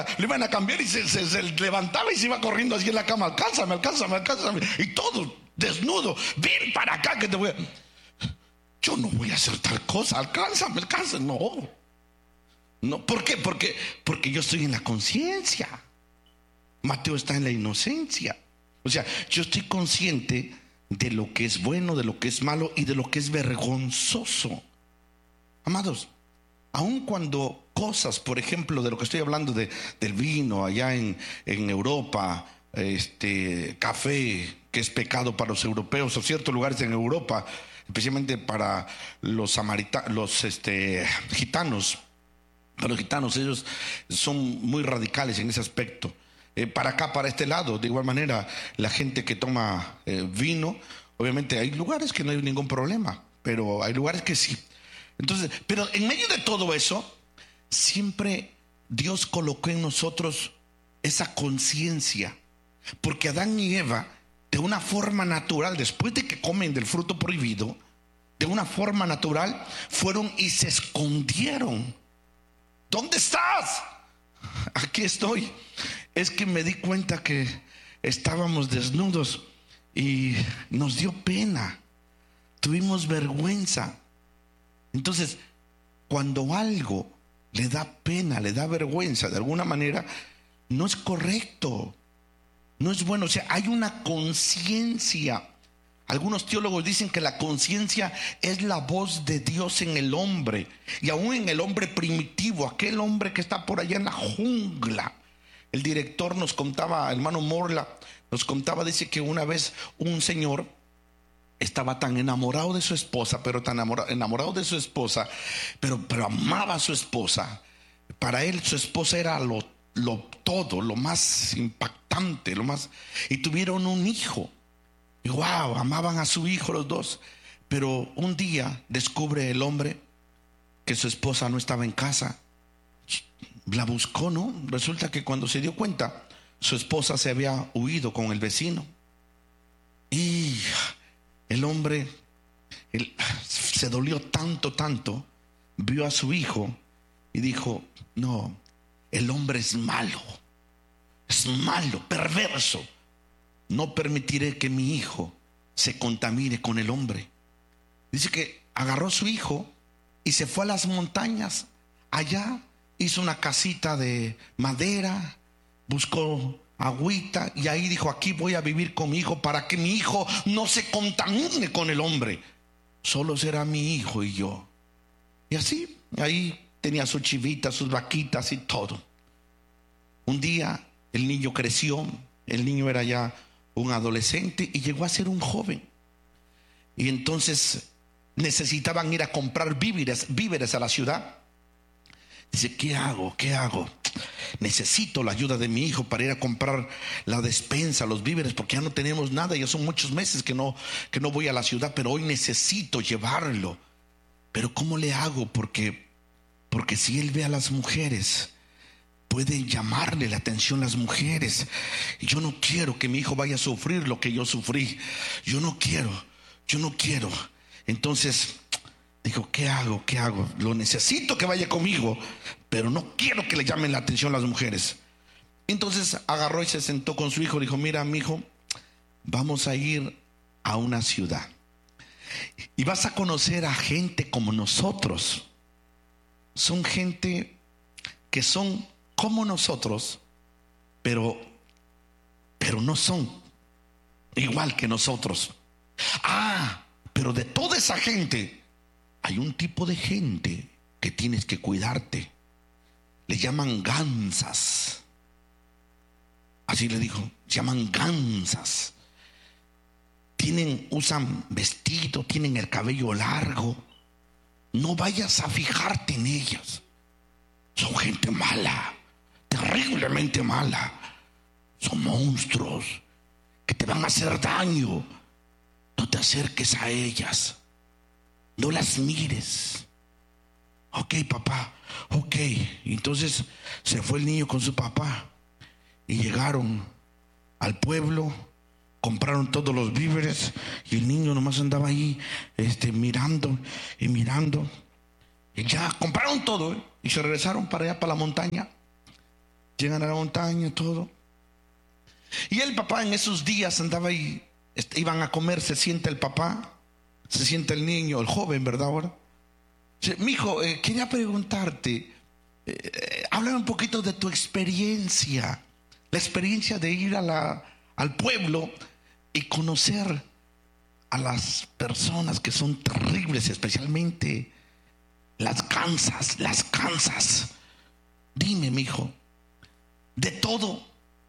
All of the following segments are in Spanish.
le iban a cambiar y se levantaba y se iba corriendo así en la cama. Alcánzame, alcánzame, alcánzame. Y todo desnudo. Ven para acá que te voy a... Yo no voy a hacer tal cosa. Alcánzame, alcánzame. No. No, ¿por qué? Porque yo estoy en la conciencia. Mateo está en la inocencia. O sea, yo estoy consciente de lo que es bueno, de lo que es malo y de lo que es vergonzoso. Amados, aun cuando cosas, por ejemplo, de lo que estoy hablando del vino allá en Europa, café, que es pecado para los europeos, o ciertos lugares en Europa, especialmente para los gitanos. Para los gitanos, ellos son muy radicales en ese aspecto. Para acá, para este lado, de igual manera, la gente que toma vino, obviamente hay lugares que no hay ningún problema, pero hay lugares que sí. Entonces, pero en medio de todo eso, siempre Dios colocó en nosotros esa conciencia, porque Adán y Eva, de una forma natural, después de que comen del fruto prohibido, de una forma natural, fueron y se escondieron. ¿Dónde estás? Aquí estoy. Es que me di cuenta que estábamos desnudos y nos dio pena, tuvimos vergüenza. Entonces, cuando algo le da pena, le da vergüenza, de alguna manera, no es correcto, no es bueno. O sea, hay una conciencia. Algunos teólogos dicen que la conciencia es la voz de Dios en el hombre, y aún en el hombre primitivo, aquel hombre que está por allá en la jungla. El director nos contaba, hermano Morla, nos contaba, dice que una vez un señor estaba tan enamorado de su esposa, pero tan enamorado de su esposa, pero amaba a su esposa. Para él su esposa era todo, lo más impactante, y tuvieron un hijo. Y wow, amaban a su hijo los dos. Pero un día descubre el hombre que su esposa no estaba en casa. La buscó, ¿no? Resulta que cuando se dio cuenta, su esposa se había huido con el vecino. Y el hombre se dolió tanto, vio a su hijo y dijo: no, el hombre es malo, perverso. No permitiré que mi hijo se contamine con el hombre. Dice que agarró a su hijo y se fue a las montañas. Allá hizo una casita de madera, buscó agüita y ahí dijo: aquí voy a vivir con mi hijo para que mi hijo no se contamine con el hombre. Solo será mi hijo y yo. Y así, ahí tenía sus chivitas, sus vaquitas y todo. Un día el niño creció, el niño era ya un adolescente y llegó a ser un joven. Y entonces necesitaban ir a comprar víveres a la ciudad. Dice: ¿qué hago? Necesito la ayuda de mi hijo para ir a comprar la despensa, los víveres, porque ya no tenemos nada. Ya son muchos meses que no voy a la ciudad, pero hoy necesito llevarlo. Pero ¿cómo le hago? Porque si él ve a las mujeres, pueden llamarle la atención las mujeres. Y yo no quiero que mi hijo vaya a sufrir lo que yo sufrí. Yo no quiero. Entonces dijo: ¿qué hago? Lo necesito que vaya conmigo, pero no quiero que le llamen la atención las mujeres. Entonces agarró y se sentó con su hijo. Dijo: mira, mi hijo, vamos a ir a una ciudad y vas a conocer a gente como nosotros. Son gente que son como nosotros, pero no son igual que nosotros. Pero de toda esa gente hay un tipo de gente que tienes que cuidarte. Le llaman gansas. Así le dijo: se llaman gansas. Usan vestido, tienen el cabello largo. No vayas a fijarte en ellas. Son gente mala, terriblemente mala. Son monstruos que te van a hacer daño. No te acerques a ellas, no las mires. Ok, papá, ok. Entonces se fue el niño con su papá y llegaron al pueblo, compraron todos los víveres y el niño nomás andaba ahí mirando y ya compraron todo, y se regresaron para allá, para la montaña. llegan a la montaña, todo. Y el papá en esos días andaba ahí, iban a comer, se sienta el papá, se sienta el niño, el joven, ¿verdad? Ahora, mijo, quería preguntarte, háblame un poquito de tu experiencia, la experiencia de ir al pueblo y conocer a las personas que son terribles, especialmente las gansas. Dime, mijo, de todo,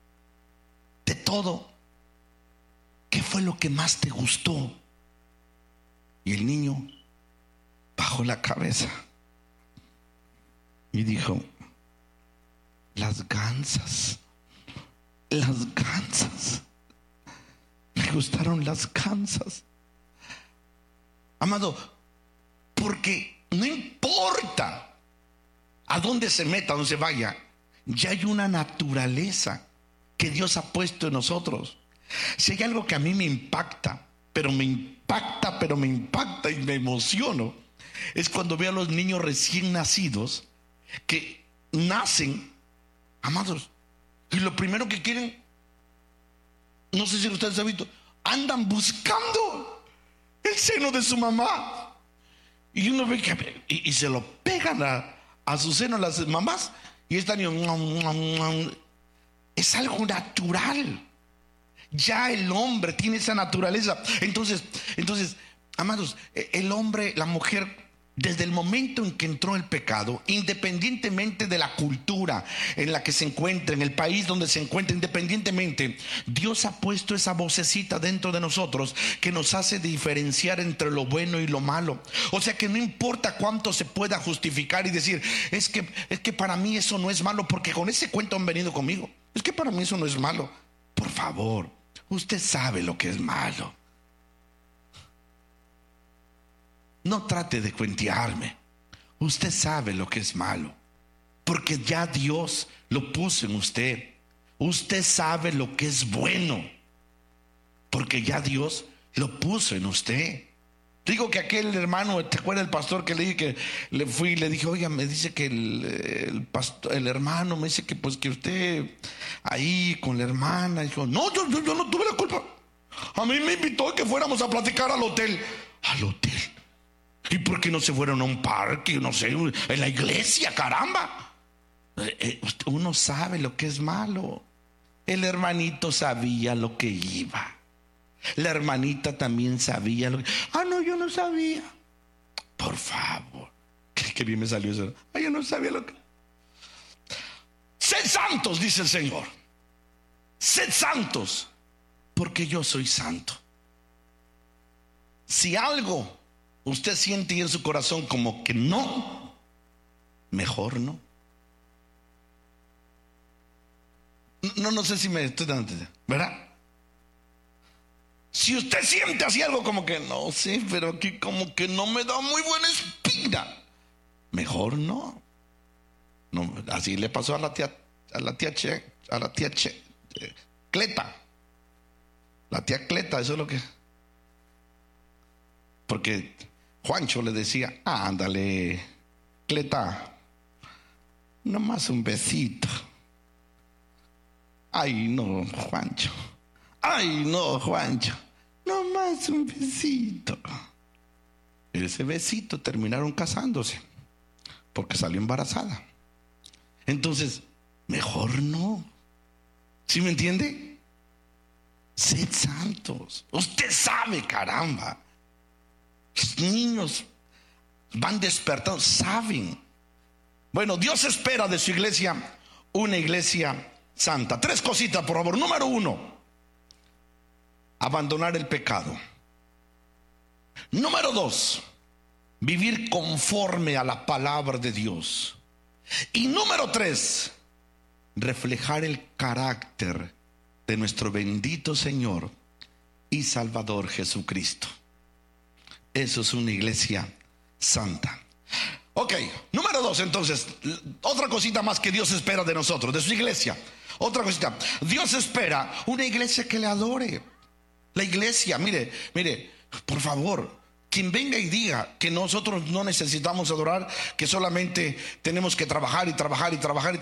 ¿qué fue lo que más te gustó? Y el niño bajó la cabeza y dijo: las gansas. Me gustaron las gansas. Amado, porque no importa a dónde se meta, a dónde se vaya, ya hay una naturaleza que Dios ha puesto en nosotros. Si hay algo que a mí me impacta y me emociono, es cuando veo a los niños recién nacidos que nacen, amados, y lo primero que quieren, no sé si ustedes han visto, andan buscando el seno de su mamá. Y uno ve que y se lo pegan a su seno las mamás, y están, es algo natural. Ya el hombre tiene esa naturaleza. Entonces, amados, el hombre, la mujer, desde el momento en que entró el pecado, independientemente de la cultura en la que se encuentra, en el país donde se encuentra, independientemente, Dios ha puesto esa vocecita dentro de nosotros que nos hace diferenciar entre lo bueno y lo malo. O sea que no importa cuánto se pueda justificar y decir, es que para mí eso no es malo, porque con ese cuento han venido conmigo. Es que para mí eso no es malo. Por favor, usted sabe lo que es malo. No trate de cuentearme. Usted sabe lo que es malo, porque ya Dios lo puso en usted. Usted sabe lo que es bueno, porque ya Dios lo puso en usted. Digo que aquel hermano, ¿te acuerdas el pastor que le dije que le fui y le dije, oiga, me dice que el hermano me dice que pues que usted ahí con la hermana? Dijo, no, yo no tuve la culpa. A mí me invitó a que fuéramos a platicar al hotel. ¿Al hotel? ¿Y por qué no se fueron a un parque, no sé, en la iglesia, caramba? Uno sabe lo que es malo. El hermanito sabía lo que iba. La hermanita también sabía lo que... no, yo no sabía. Por favor. Qué bien me salió eso. Yo no sabía lo que... Sed santos, dice el Señor. Sed santos, porque yo soy santo. Si algo usted siente en su corazón como que no, mejor no. No sé si me estoy dando, ¿verdad? Si usted siente así algo como que no sé, pero aquí como que no me da muy buena espina, mejor no. Así le pasó a la tía Cleta. La tía Cleta, eso es lo que... Porque Juancho le decía, ándale, Cleta, nomás un besito. Ay, no, Juancho, nomás un besito. Ese besito terminaron casándose, porque salió embarazada. Entonces, mejor no. ¿Sí me entiende? Sed santos. Usted sabe, caramba. Los niños van despertando, saben. Bueno, Dios espera de su iglesia una iglesia santa. 3 cositas, por favor. Número 1, abandonar el pecado. Número 2, vivir conforme a la palabra de Dios. Y número 3, reflejar el carácter de nuestro bendito Señor y Salvador Jesucristo. Eso es una iglesia santa. Ok, número 2, entonces, otra cosita más que Dios espera de nosotros, de su iglesia. Otra cosita, Dios espera una iglesia que le adore. La iglesia, mire, por favor, quien venga y diga que nosotros no necesitamos adorar, que solamente tenemos que trabajar y trabajar y trabajar y trabajar,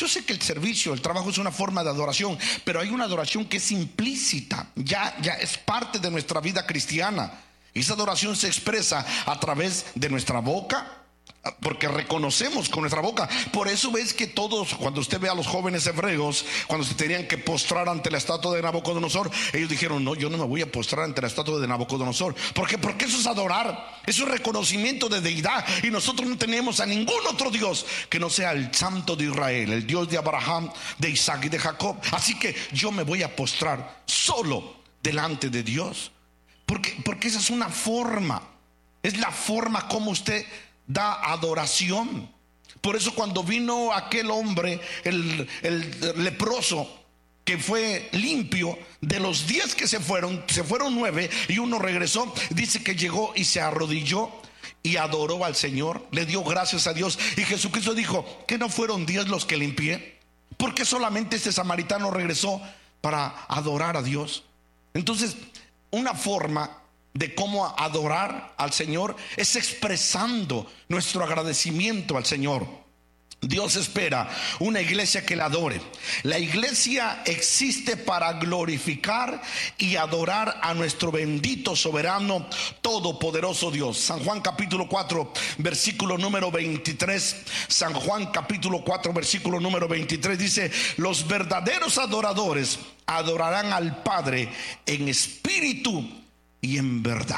Yo sé que el servicio, el trabajo es una forma de adoración, pero hay una adoración que es implícita, ya es parte de nuestra vida cristiana. Esa adoración se expresa a través de nuestra boca, porque reconocemos con nuestra boca. Por eso ves que todos, cuando usted ve a los jóvenes hebreos, cuando se tenían que postrar ante la estatua de Nabucodonosor, ellos dijeron: no, yo no me voy a postrar ante la estatua de Nabucodonosor. ¿Por qué? Porque eso es adorar, eso es reconocimiento de deidad. Y nosotros no tenemos a ningún otro Dios que no sea el Santo de Israel, el Dios de Abraham, de Isaac y de Jacob. Así que yo me voy a postrar solo delante de Dios, porque esa es una forma, es la forma como usted da adoración. Por eso cuando vino aquel hombre, el leproso, que fue limpio, de los 10 que se fueron 9 y uno regresó, dice que llegó y se arrodilló y adoró al Señor, le dio gracias a Dios. Y Jesucristo dijo: ¿que no fueron 10 los que limpié? ¿Por qué solamente este samaritano regresó para adorar a Dios? Entonces, una forma de cómo adorar al Señor es expresando nuestro agradecimiento al Señor. Dios espera una iglesia que la adore. La iglesia existe para glorificar y adorar a nuestro bendito, soberano, todopoderoso Dios. San Juan capítulo 4 versículo número 23. San Juan capítulo 4 versículo número 23 dice: los verdaderos adoradores adorarán al Padre en espíritu y en verdad.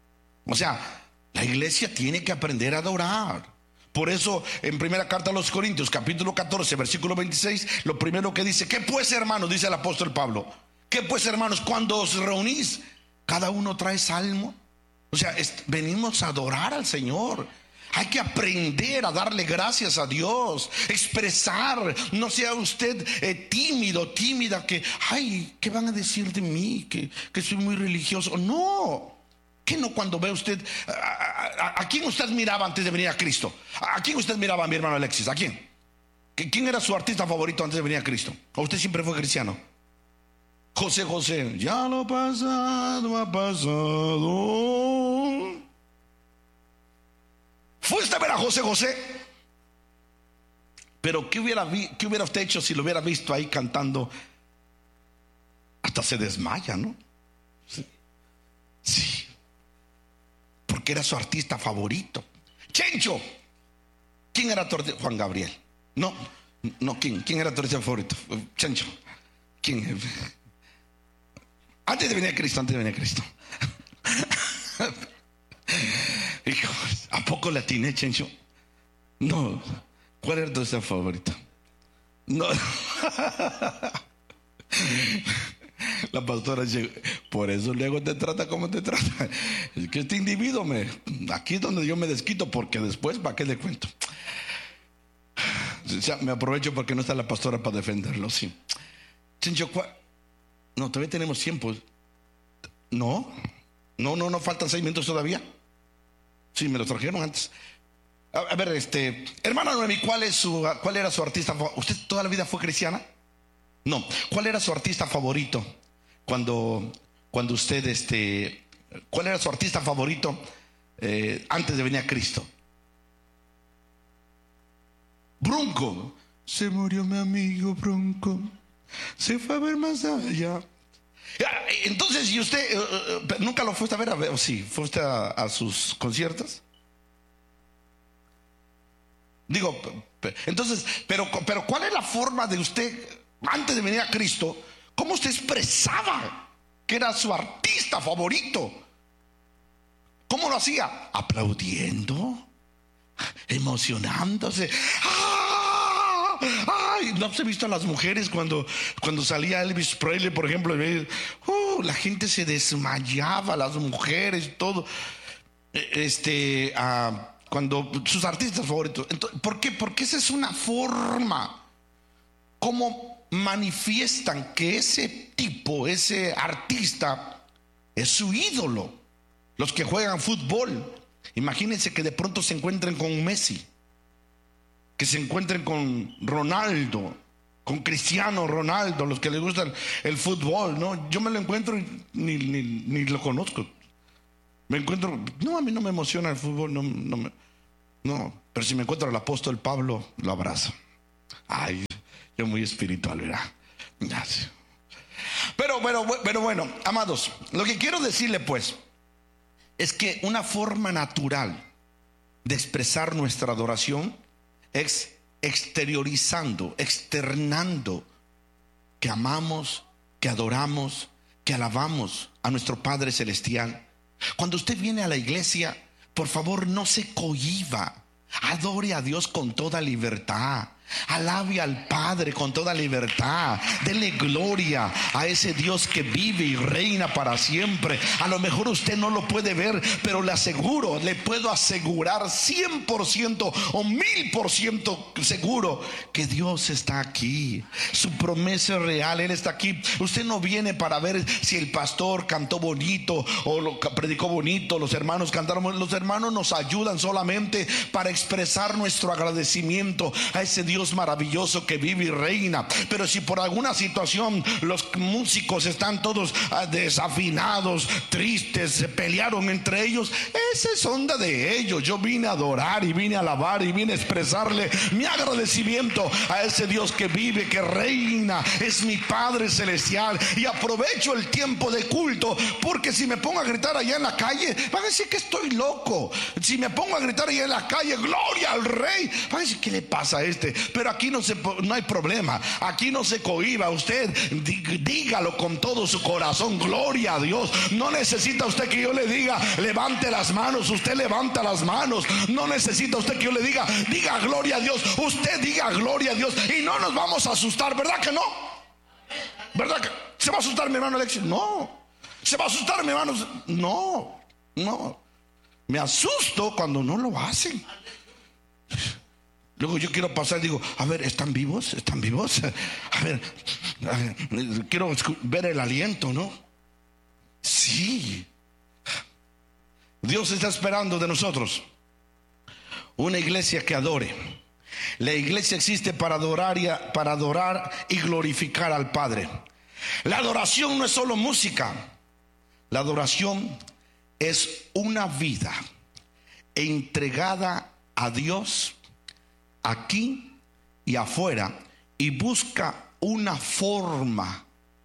O sea, la iglesia tiene que aprender a adorar. Por eso en primera carta a los Corintios capítulo 14 versículo 26, lo primero que dice: ¿qué pues, hermanos? Dice el apóstol Pablo. ¿Qué pues, hermanos? Cuando os reunís, cada uno trae salmo. O sea, venimos a adorar al Señor. Hay que aprender a darle gracias a Dios, expresar. No sea usted tímido, tímida, que ay, ¿qué van a decir de mí? Que soy muy religioso. No. ¿Qué no cuando ve usted a quién usted miraba antes de venir a Cristo? ¿A quién usted miraba, mi hermano Alexis? ¿A quién? ¿Quién era su artista favorito antes de venir a Cristo? ¿O usted siempre fue cristiano? José, ya lo pasado ha pasado. ¿Fuiste a ver a José? Pero ¿qué hubiera usted hecho si lo hubiera visto ahí cantando? Hasta se desmaya, ¿no? Sí. Porque era su artista favorito. Chencho. ¿Quién era tu artista? Juan Gabriel. No, ¿quién era tu artista favorito? Chencho. ¿Quién? Antes de venir a Cristo. Hijo, ¿a poco la atiné, Chencho? No. ¿Cuál era tu artista favorito? No. La pastora llegó. Por eso luego te trata como te trata. Es que este individuo aquí es donde yo me desquito, porque después, ¿para qué le cuento? O sea, me aprovecho porque no está la pastora para defenderlo. Sí. Chencho, no, todavía tenemos tiempo. No faltan 6 minutos todavía. Sí, me lo trajeron antes. A ver, hermana Noemi, ¿cuál era su artista favorito? ¿Usted toda la vida fue cristiana? No. ¿Cuál era su artista favorito cuando usted, cuál era su artista favorito antes de venir a Cristo? Bronco. Se murió mi amigo Bronco. Se fue a ver más allá. Entonces, ¿y usted nunca lo fuiste a ver? ¿O sí? ¿Fuiste a sus conciertos? Digo, entonces, pero ¿cuál es la forma de usted antes de venir a Cristo? ¿Cómo usted expresaba que era su artista favorito? ¿Cómo lo hacía? Aplaudiendo, emocionándose. Ay, ¿no se ha visto a las mujeres cuando salía Elvis Presley, por ejemplo? La gente se desmayaba, las mujeres, todo. Cuando sus artistas favoritos. Entonces, ¿por qué? Porque esa es una forma como manifiestan que ese artista es su ídolo. Los que juegan fútbol, imagínense que de pronto se encuentren con Messi, que se encuentren con Ronaldo, con Cristiano Ronaldo, los que les gustan el fútbol, ¿no? Yo me lo encuentro y ni lo conozco. Me encuentro, a mí no me emociona el fútbol, no, pero si me encuentro al apóstol Pablo, lo abrazo. Ay, Yo muy espiritual, ¿verdad? Gracias. Pero bueno, amados, lo que quiero decirle pues es que una forma natural de expresar nuestra adoración es externando que amamos, que adoramos, que alabamos a nuestro Padre Celestial. Cuando usted viene a la iglesia, por favor no se cohíba, adore a Dios con toda libertad. Alabe al Padre con toda libertad. Dele gloria a ese Dios que vive y reina para siempre. A lo mejor usted no lo puede ver, pero le puedo asegurar 100% o 1000% seguro que Dios está aquí. Su promesa es real, Él está aquí. Usted no viene para ver si el pastor cantó bonito o predicó bonito, los hermanos cantaron. Los hermanos nos ayudan solamente para expresar nuestro agradecimiento a ese Dios maravilloso que vive y reina. Pero si por alguna situación los músicos están todos desafinados, tristes, se pelearon entre ellos, esa es onda de ellos. Yo vine a adorar y vine a alabar y vine a expresarle mi agradecimiento a ese Dios que vive, que reina, es mi Padre Celestial. Y aprovecho el tiempo de culto, porque si me pongo a gritar allá en la calle, van a decir que estoy loco. Si me pongo a gritar allá en la calle, gloria al Rey, van a decir, ¿qué le pasa a este? Pero aquí no hay problema, aquí no se cohíba. Usted dígalo con todo su corazón, gloria a Dios. No necesita usted que yo le diga levante las manos, usted levanta las manos. No necesita usted que yo le diga gloria a Dios, usted diga gloria a Dios. Y no nos vamos a asustar, ¿verdad que no? ¿Verdad que se va a asustar mi hermano Alexis? No. ¿Se va a asustar mi hermano? No. Me asusto cuando no lo hacen. Luego yo quiero pasar y digo, a ver, ¿están vivos? ¿Están vivos? A ver, quiero ver el aliento, ¿no? Sí. Dios está esperando de nosotros una iglesia que adore. La iglesia existe para adorar y glorificar al Padre. La adoración no es solo música. La adoración es una vida entregada a Dios aquí y afuera, y busca una forma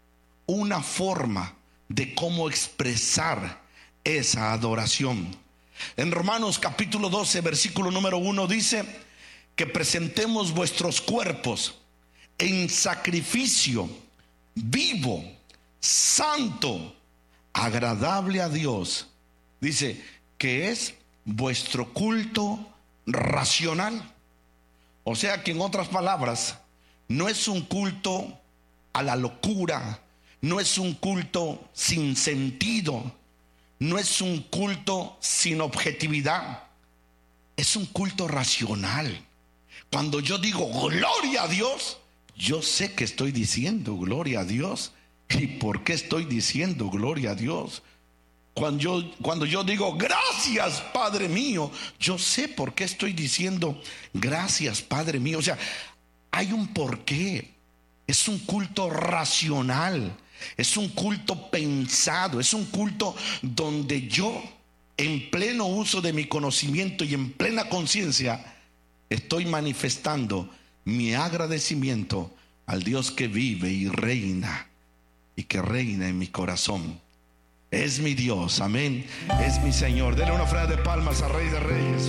de cómo expresar esa adoración. En Romanos capítulo 12 versículo número 1 dice que presentemos vuestros cuerpos en sacrificio vivo, santo, agradable a Dios. Dice que es vuestro culto racional. O sea que, en otras palabras, no es un culto a la locura, no es un culto sin sentido, no es un culto sin objetividad, es un culto racional. Cuando yo digo gloria a Dios, yo sé que estoy diciendo gloria a Dios. ¿Y por qué estoy diciendo gloria a Dios? Cuando yo digo gracias Padre mío, yo sé por qué estoy diciendo gracias Padre mío. O sea, hay un porqué. Es un culto racional, es un culto pensado, es un culto donde yo, en pleno uso de mi conocimiento y en plena conciencia, estoy manifestando mi agradecimiento al Dios que vive y reina, y que reina en mi corazón. Es mi Dios, amén. Es mi Señor. Denle una ofrenda de palmas al Rey de Reyes.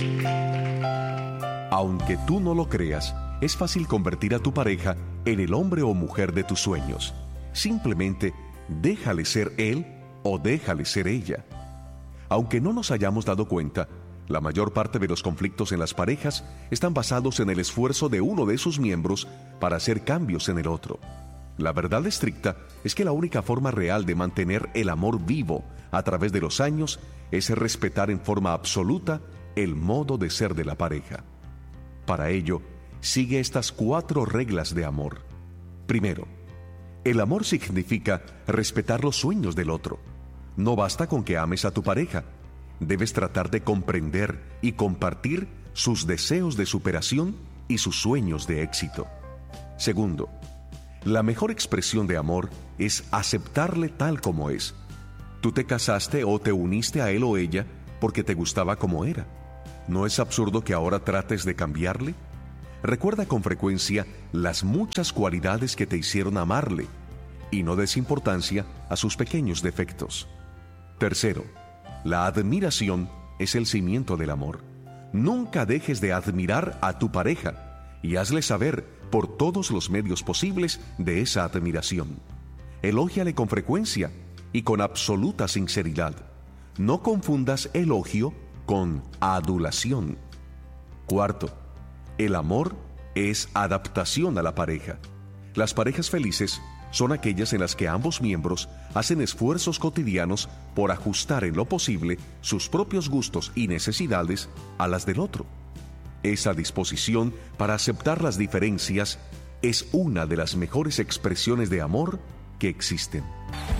Aunque tú no lo creas, es fácil convertir a tu pareja en el hombre o mujer de tus sueños. Simplemente déjale ser él o déjale ser ella. Aunque no nos hayamos dado cuenta, la mayor parte de los conflictos en las parejas están basados en el esfuerzo de uno de sus miembros para hacer cambios en el otro. La verdad estricta es que la única forma real de mantener el amor vivo a través de los años es respetar en forma absoluta el modo de ser de la pareja. Para ello, sigue estas 4 reglas de amor. Primero, el amor significa respetar los sueños del otro. No basta con que ames a tu pareja. Debes tratar de comprender y compartir sus deseos de superación y sus sueños de éxito. Segundo, la mejor expresión de amor es aceptarle tal como es. Tú te casaste o te uniste a él o ella porque te gustaba como era. ¿No es absurdo que ahora trates de cambiarle? Recuerda con frecuencia las muchas cualidades que te hicieron amarle y no des importancia a sus pequeños defectos. Tercero, la admiración es el cimiento del amor. Nunca dejes de admirar a tu pareja y hazle saber por todos los medios posibles de esa admiración. Elógiale con frecuencia y con absoluta sinceridad. No confundas elogio con adulación. Cuarto, el amor es adaptación a la pareja. Las parejas felices son aquellas en las que ambos miembros hacen esfuerzos cotidianos por ajustar en lo posible sus propios gustos y necesidades a las del otro. Esa disposición para aceptar las diferencias es una de las mejores expresiones de amor que existen.